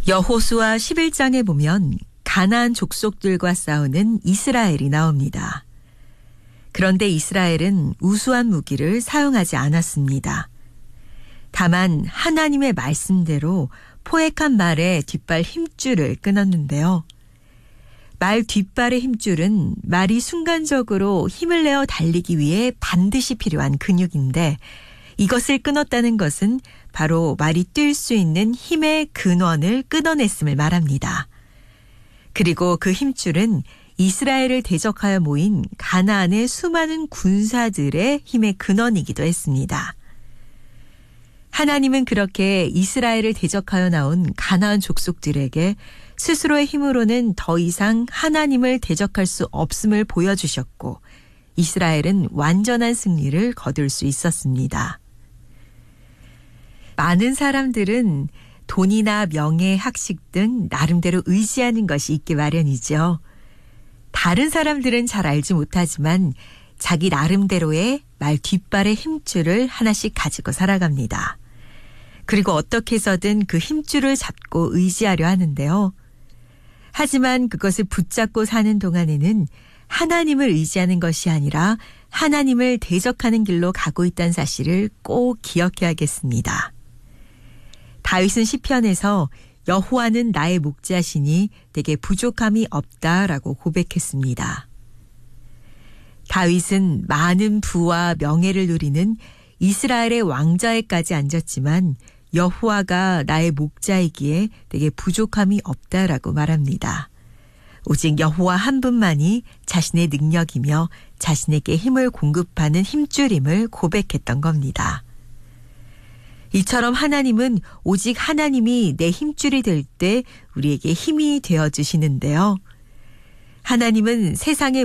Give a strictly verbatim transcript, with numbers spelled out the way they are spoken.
여호수아 십일 장에 보면 가나안 족속들과 싸우는 이스라엘이 나옵니다. 그런데 이스라엘은 우수한 무기를 사용하지 않았습니다. 다만 하나님의 말씀대로 포획한 말의 뒷발 힘줄을 끊었는데요. 말 뒷발의 힘줄은 말이 순간적으로 힘을 내어 달리기 위해 반드시 필요한 근육인데 이것을 끊었다는 것은 바로 말이 뛸 수 있는 힘의 근원을 끊어냈음을 말합니다. 그리고 그 힘줄은 이스라엘을 대적하여 모인 가나안의 수많은 군사들의 힘의 근원이기도 했습니다. 하나님은 그렇게 이스라엘을 대적하여 나온 가나안 족속들에게 스스로의 힘으로는 더 이상 하나님을 대적할 수 없음을 보여주셨고 이스라엘은 완전한 승리를 거둘 수 있었습니다. 많은 사람들은 돈이나 명예, 학식 등 나름대로 의지하는 것이 있기 마련이죠. 다른 사람들은 잘 알지 못하지만 자기 나름대로의 말 뒷발의 힘줄을 하나씩 가지고 살아갑니다. 그리고 어떻게 해서든 그 힘줄을 잡고 의지하려 하는데요. 하지만 그것을 붙잡고 사는 동안에는 하나님을 의지하는 것이 아니라 하나님을 대적하는 길로 가고 있다는 사실을 꼭 기억해야겠습니다. 다윗은 시편에서 여호와는 나의 목자시니 내게 부족함이 없다라고 고백했습니다. 다윗은 많은 부와 명예를 누리는 이스라엘의 왕좌에까지 앉았지만 여호와가 나의 목자이기에 내게 부족함이 없다라고 말합니다. 오직 여호와 한 분만이 자신의 능력이며 자신에게 힘을 공급하는 힘줄임을 고백했던 겁니다. 이처럼 하나님은 오직 하나님이 내 힘줄이 될 때 우리에게 힘이 되어주시는데요. 하나님은 세상의